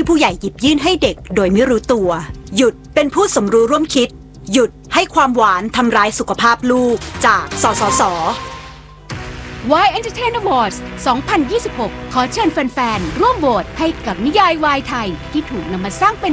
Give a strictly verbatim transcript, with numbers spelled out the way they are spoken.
ผู้ใหญ่หยิบยื่นให้เด็กโดยไม่รู้ตัว หยุดเป็นผู้สมรู้ร่วมคิดหยุดให้ความหวานทำร้ายสุขภาพลูกจากสสส. Why Entertain Awards สองพันยี่สิบหก ขอเชิญแฟนๆร่วมโหวตให้กับนิยายวายไทยที่ถูกนำมาสร้างเป็น